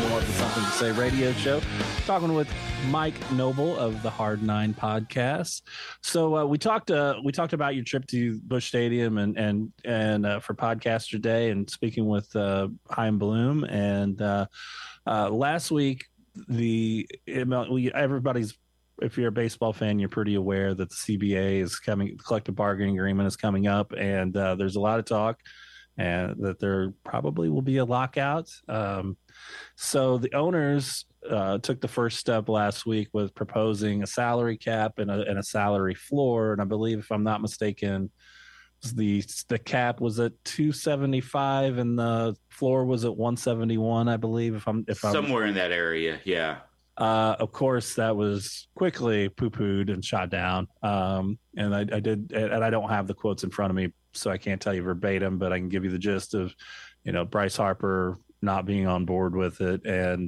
more of the Something to Say radio show. Talking with Mike Noble of the Hard Nine podcast. So we talked about your trip to Busch Stadium and for Podcaster Day, and speaking with Chaim Bloom. And last week, everybody's, if you're a baseball fan, you're pretty aware that the CBA is coming, the collective bargaining agreement is coming up, and there's a lot of talk and that there probably will be a lockout. So the owners took the first step last week with proposing a salary cap and a salary floor. And I believe, if I'm not mistaken, the cap was at 275 and the floor was at 171, I believe, if I'm somewhere in that area. Yeah. Of course, that was quickly poo-pooed and shot down. And I did, and I don't have the quotes in front of me, so I can't tell you verbatim, but I can give you the gist of, Bryce Harper not being on board with it. And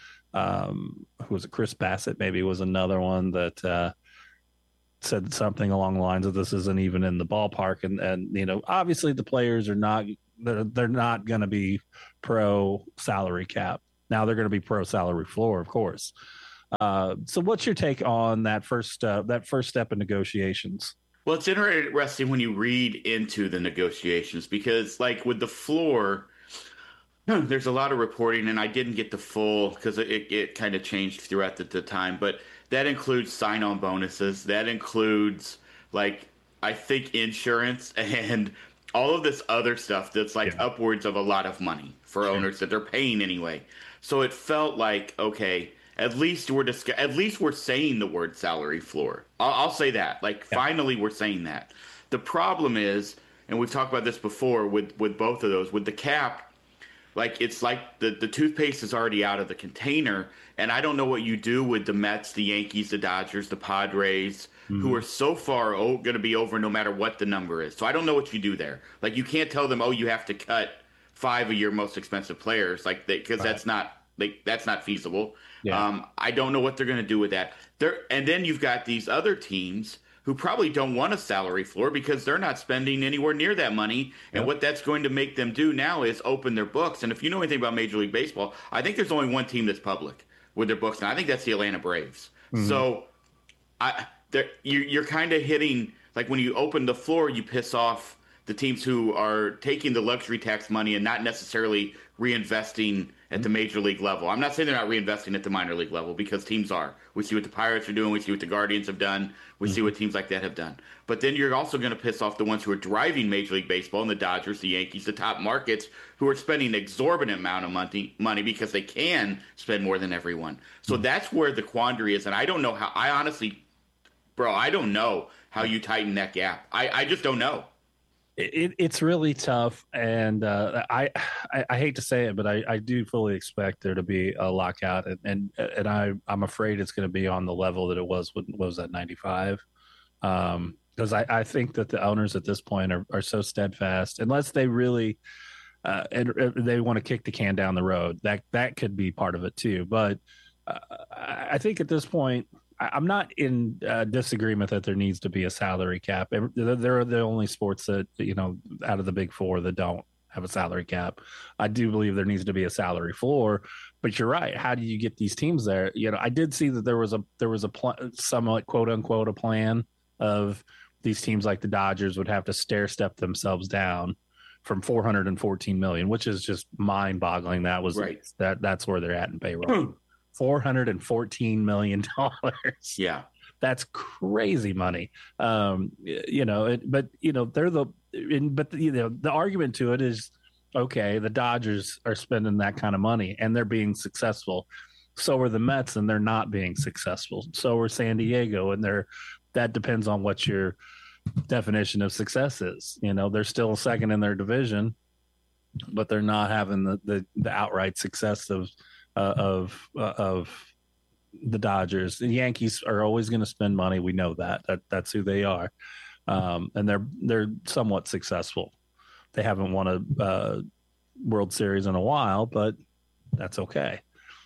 who was it? Chris Bassett maybe was another one that said something along the lines of, this isn't even in the ballpark. And obviously the players are not, they're not going to be pro salary cap. Now they're going to be pro salary floor, of course. So what's your take on that first step in negotiations? Well, it's interesting when you read into the negotiations, because like with the floor, there's a lot of reporting, and I didn't get the full, because it kind of changed throughout the time, but that includes sign-on bonuses. That includes, like, I think insurance and all of this other stuff that's like upwards of a lot of money for owners that they're paying anyway. So it felt like, okay, at least we're saying the word salary floor. I'll say that. Finally, we're saying that. The problem is, and we've talked about this before with both of those, with the cap, it's like the toothpaste is already out of the container, and I don't know what you do with the Mets, the Yankees, the Dodgers, the Padres, who are so far going to be over no matter what the number is. So I don't know what you do there. You can't tell them, you have to cut 5 of your most expensive players, because that's not feasible. Yeah. I don't know what they're going to do with that. And then you've got these other teams who probably don't want a salary floor because they're not spending anywhere near that money. And what that's going to make them do now is open their books. And if you know anything about Major League Baseball, I think there's only one team that's public with their books now. I think that's the Atlanta Braves. Mm-hmm. So you're kind of hitting, when you open the floor, you piss off the teams who are taking the luxury tax money and not necessarily reinvesting at the major league level. I'm not saying they're not reinvesting at the minor league level, because teams are. We see what the Pirates are doing. We see what the Guardians have done. We see what teams like that have done. But then you're also going to piss off the ones who are driving Major League Baseball, and the Dodgers, the Yankees, the top markets, who are spending an exorbitant amount of money because they can spend more than everyone. So that's where the quandary is. And I don't know how. I don't know how you tighten that gap. I just don't know. It's really tough, and I hate to say it, but I do fully expect there to be a lockout, and I'm afraid it's going to be on the level that it was at 95, because I think that the owners at this point are so steadfast, unless they really and they want to kick the can down the road. That could be part of it too, but I think at this point, I'm not in disagreement that there needs to be a salary cap. They're the only sports that, out of the big four that don't have a salary cap. I do believe there needs to be a salary floor, but you're right. How do you get these teams there? I did see that there was a somewhat quote unquote a plan of these teams like the Dodgers would have to stair step themselves down from $414 million, which is just mind boggling. That was right. That's where they're at in payroll. $414 million. Yeah, that's crazy money. But the argument to it is, okay, the Dodgers are spending that kind of money and they're being successful. So are the Mets, and they're not being successful. So are San Diego, and that depends on what your definition of success is. They're still second in their division, but they're not having the outright success of the Dodgers. The Yankees are always going to spend money. We know that's who they are. And they're somewhat successful. They haven't won a World Series in a while, but that's okay.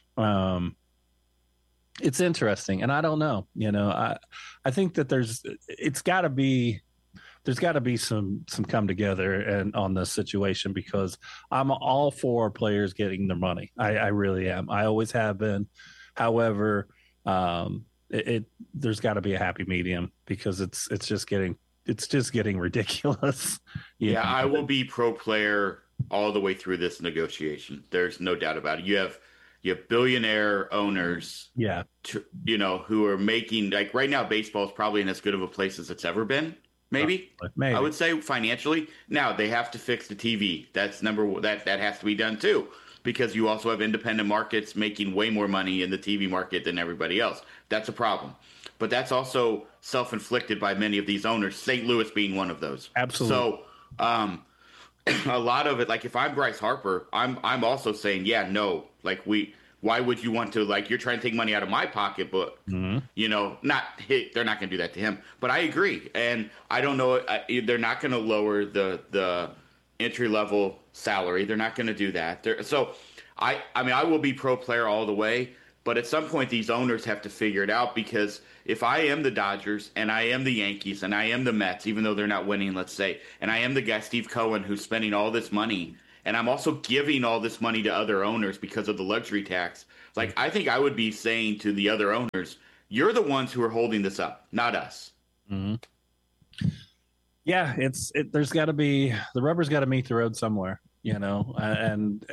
It's interesting. And I don't know, I think that it's gotta be there's got to be some come together and on this situation, because I'm all for players getting their money. I really am. I always have been. However, there's got to be a happy medium, because it's just getting ridiculous. Yeah, I will be pro player all the way through this negotiation. There's no doubt about it. You have billionaire owners, Yeah. who are making, like, right now baseball is probably in as good of a place as it's ever been. Maybe. Maybe. I would say financially. Now they have to fix the TV. That's number one. That has to be done too, because you also have independent markets making way more money in the TV market than everybody else. That's a problem. But that's also self-inflicted by many of these owners, St. Louis being one of those. Absolutely. So, a lot of it, like, if I'm Bryce Harper, I'm also saying, yeah, no, like, why would you want to, like, you're trying to take money out of my pocketbook, not they're not going to do that to him. But I agree. And I don't know, they're not going to lower the entry level salary. They're not going to do that. So I mean, I will be pro player all the way, but at some point these owners have to figure it out, because if I am the Dodgers and I am the Yankees and I am the Mets, even though they're not winning, let's say, and I am the guy, Steve Cohen, who's spending all this money, and I'm also giving all this money to other owners because of the luxury tax, like, I think I would be saying to the other owners, you're the ones who are holding this up, not us. Mm-hmm. Yeah, there's got to be, the rubber's got to meet the road somewhere, and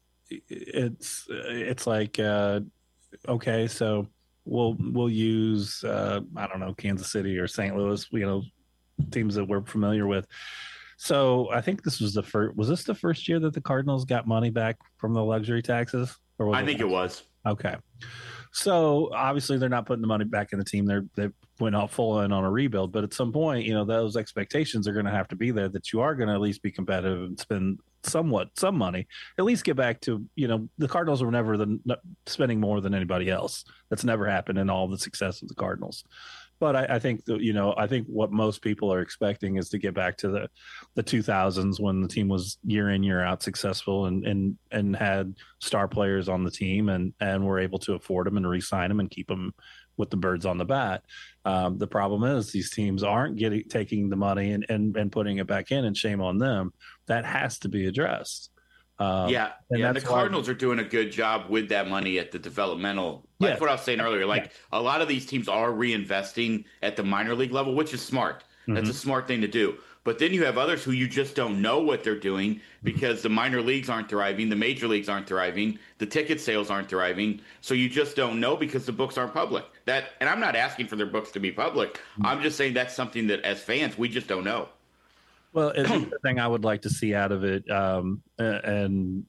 it's like, okay, so we'll use I don't know, Kansas City or St. Louis, teams that we're familiar with. So I think this was the first year that the Cardinals got money back from the luxury taxes? Or I think it was. Okay. So obviously they're not putting the money back in the team. They went all full in on a rebuild, but at some point, those expectations are going to have to be there, that you are going to at least be competitive and spend some money, at least get back to, the Cardinals were never spending more than anybody else. That's never happened in all the success of the Cardinals. But I think that, I think what most people are expecting is to get back to the 2000s, when the team was year in, year out successful and had star players on the team and were able to afford them and re-sign them and keep them with the birds on the bat. The problem is these teams aren't taking the money and putting it back in, and shame on them. That has to be addressed. The Cardinals are doing a good job with that money at the developmental. That's what I was saying earlier. Like, a lot of these teams are reinvesting at the minor league level, which is smart. That's a smart thing to do. But then you have others who you just don't know what they're doing, because the minor leagues aren't thriving, the major leagues aren't thriving, the ticket sales aren't thriving. So you just don't know, because the books aren't public. And I'm not asking for their books to be public. I'm just saying that's something that, as fans, we just don't know. Well, it's the thing I would like to see out of it, and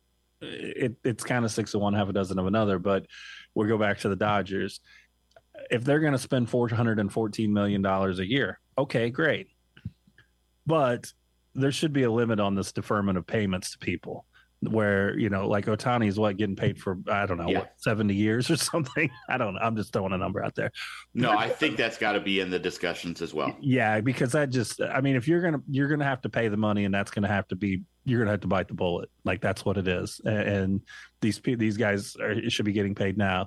it's kind of 6 of one, half a dozen of another. But we'll go back to the Dodgers. If they're going to spend $414 million a year, okay, great. But there should be a limit on this deferment of payments to people, where, like Ohtani is getting paid for, I don't know, 70 years or something. I don't know. I'm just throwing a number out there. No, I think that's got to be in the discussions as well. Yeah, because if you're going to have to pay the money, and that's going to have to be, you're going to have to bite the bullet. Like, that's what it is. And these guys should be getting paid now.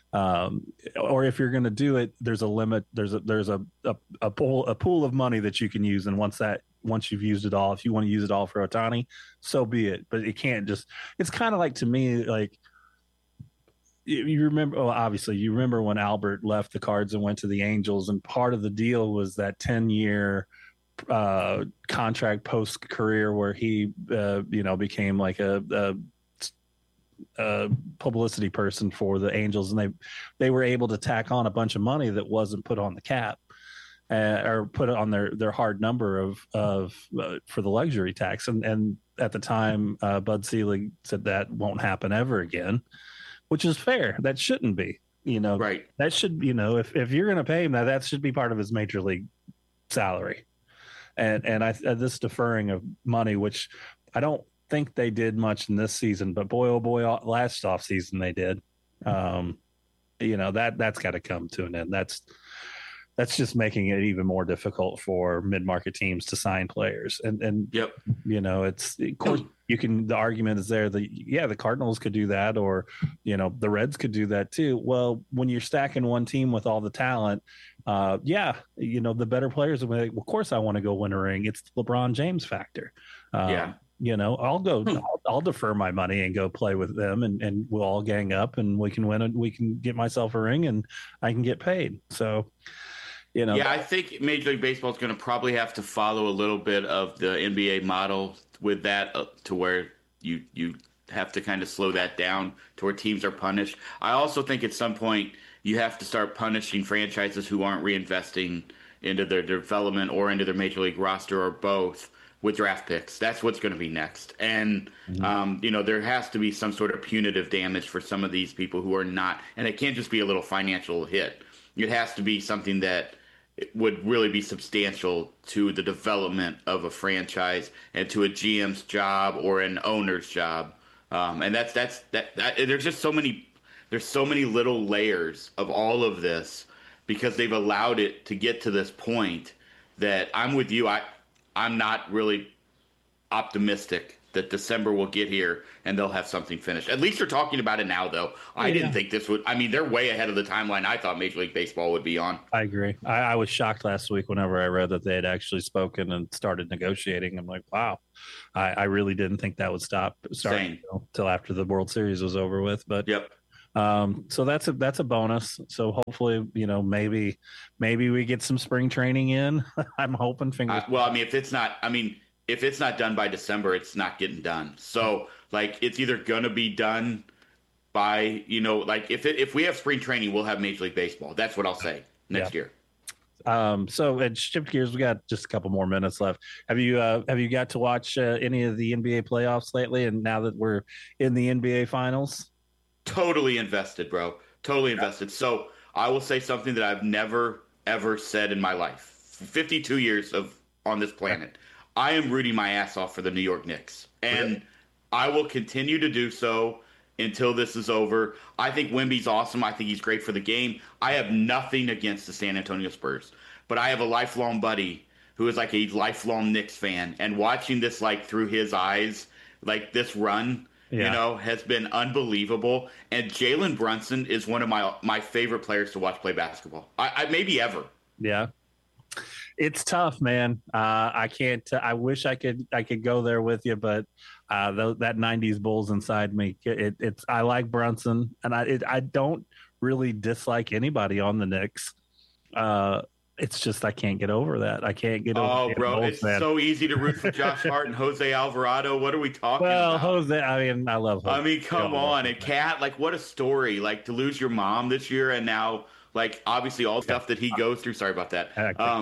Or if you're going to do it, there's a limit. There's a pool of money that you can use. And once you've used it all, if you want to use it all for Ohtani, so be it. But it can't just, it's kind of like, to me, like, you remember, obviously you remember when Albert left the Cards and went to the Angels, and part of the deal was that 10-year contract post career, where he, became like a publicity person for the Angels, and they were able to tack on a bunch of money that wasn't put on the cap, or put it on their hard number for the luxury tax. And at the time, Bud Selig said that won't happen ever again, which is fair. That shouldn't be, right. That should, if you're going to pay him that should be part of his major league salary. And this deferring of money, which I don't think they did much in this season, but boy, oh boy, last off season they did. That's got to come to an end. that's just making it even more difficult for mid-market teams to sign players. And Yep. it's, of course, you can, the argument is there that, yeah, the Cardinals could do that, or, the Reds could do that too. Well, when you're stacking one team with all the talent, the better players will be like, well, of course I want to go win a ring. It's the LeBron James factor. Yeah. I'll go, I'll defer my money and go play with them, and we'll all gang up and we can win it. We can get myself a ring and I can get paid. So, Yeah, I think Major League Baseball is going to probably have to follow a little bit of the NBA model with that, to where you have to kind of slow that down to where teams are punished. I also think at some point you have to start punishing franchises who aren't reinvesting into their development or into their Major League roster, or both, with draft picks. That's what's going to be next. And, there has to be some sort of punitive damage for some of these people who are not, and it can't just be a little financial hit. It has to be something that it would really be substantial to the development of a franchise and to a GM's job or an owner's job. And that's there's just there's so many little layers of all of this, because they've allowed it to get to this point, that I'm with you. I'm not really optimistic that December will get here and they'll have something finished. At least they're talking about it now, though. I didn't think this would. I mean, they're way ahead of the timeline I thought Major League Baseball would be on. I agree. I was shocked last week whenever I read that they had actually spoken and started negotiating. I'm like, wow. I really didn't think that would start until after the World Series was over with. But yep. So that's a bonus. So hopefully, maybe we get some spring training in. I'm hoping. If it's not done by December, it's not getting done. So, it's either going to be done by, if we have spring training, we'll have Major League Baseball. That's what I'll say next year. So, and shift gears, we got just a couple more minutes left. Have you got to watch any of the NBA playoffs lately? And now that we're in the NBA finals? Totally invested, bro. Totally invested. So I will say something that I've never, ever said in my life. 52 years on this planet. I am rooting my ass off for the New York Knicks. And I will continue to do so until this is over. I think Wemby's awesome. I think he's great for the game. I have nothing against the San Antonio Spurs. But I have a lifelong buddy who is like a lifelong Knicks fan. And watching this through his eyes, this run, has been unbelievable. And Jalen Brunson is one of my favorite players to watch play basketball. I maybe ever. Yeah. It's tough, man. I can't. I wish I could go there with you, but that '90s Bulls inside me. It's. I like Brunson, and I don't really dislike anybody on the Knicks. It's just I can't get over that. I can't get over. Oh, bro, it's so easy to root for Josh Hart and Jose Alvarado. What are we talking about? Jose. I love Jose. I mean, come on, and Cat. What a story! To lose your mom this year, and now. Obviously all the stuff that he goes through. Sorry about that.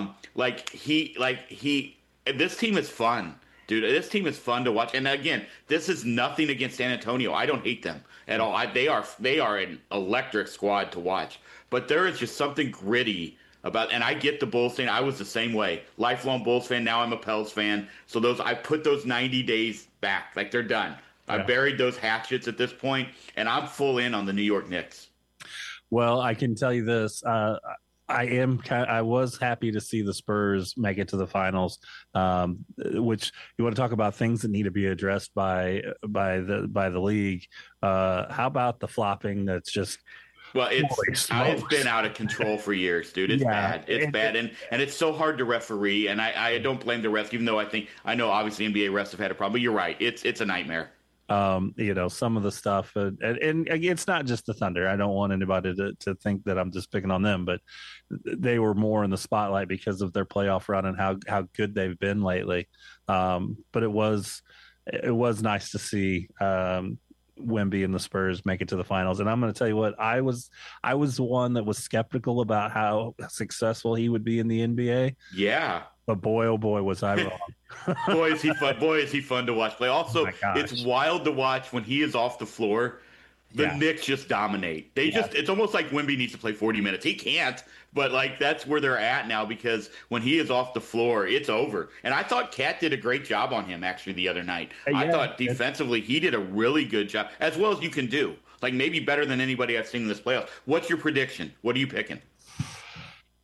This team is fun, dude. This team is fun to watch. And again, this is nothing against San Antonio. I don't hate them at all. They are an electric squad to watch. But there is just something gritty about, and I get the Bulls thing. I was the same way. Lifelong Bulls fan. Now I'm a Pels fan. So I put those 90 days back. They're done. Yeah. I buried those hatchets at this point, and I'm full in on the New York Knicks. Well, I can tell you this. I was happy to see the Spurs make it to the finals, which you want to talk about things that need to be addressed by the league. How about the flopping that's just Well, it's been out of control for years, dude. It's bad. It's bad. And it's so hard to referee. And I don't blame the refs, even though I know obviously NBA refs have had a problem. But you're right. It's a nightmare. Some of the stuff, and it's not just the Thunder. I don't want anybody to think that I'm just picking on them, but they were more in the spotlight because of their playoff run and how good they've been lately. But it was nice to see Wemby and the Spurs make it to the finals. And I'm going to tell you what, I was the one that was skeptical about how successful he would be in the NBA. Yeah. But boy, oh boy, was I wrong. Boy, is he fun. Boy, is he fun to watch play. Also, it's wild to watch when he is off the floor. The Knicks just dominate. It's almost like Wemby needs to play 40 minutes. He can't, but that's where they're at now, because when he is off the floor, it's over. And I thought Cat did a great job on him actually the other night. I thought defensively he did a really good job, as well as you can do. Maybe better than anybody I've seen in this playoffs. What's your prediction? What are you picking?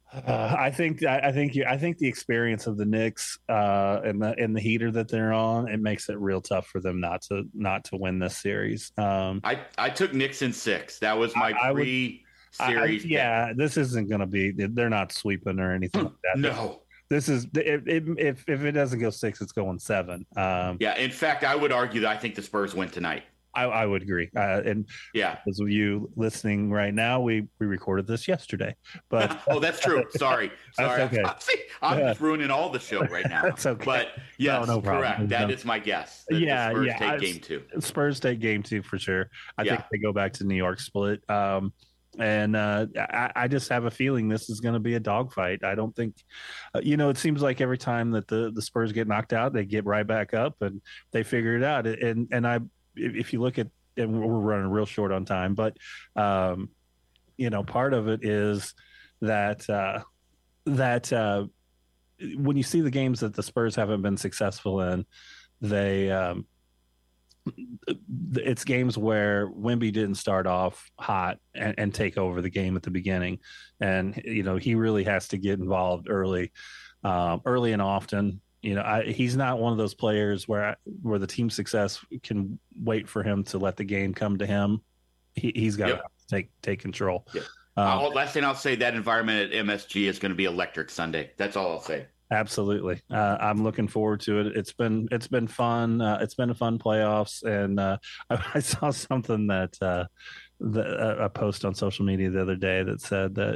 I think the experience of the Knicks and the heater that they're on, it makes it real tough for them not to win this series. I took Knicks in 6. That was my I would pre-series pick. yeah, this isn't going to be. They're not sweeping or anything like that. No. This is if it doesn't go 6, it's going 7. Yeah, in fact, I would argue that I think the Spurs win tonight. I would agree. And yeah, as of you listening right now, we recorded this yesterday. But oh, that's true. Sorry. Okay. I'm just ruining all the show right now. That's okay. But yes, no correct. That is my guess. The Spurs take game 2. Spurs take game 2 for sure. I think they go back to New York split. And I just have a feeling this is going to be a dogfight. I don't think, it seems like every time that the Spurs get knocked out, they get right back up and they figure it out. If you look at, and we're running real short on time, but part of it is that when you see the games that the Spurs haven't been successful in, it's games where Wemby didn't start off hot and take over the game at the beginning, and he really has to get involved early and often. He's not one of those players where the team success can wait for him to let the game come to him. He's got to take control. Yep. Last thing I'll say, that environment at MSG is going to be electric Sunday. That's all I'll say. Absolutely. I'm looking forward to it. It's been fun. It's been a fun playoffs. And I saw something that a post on social media the other day that said that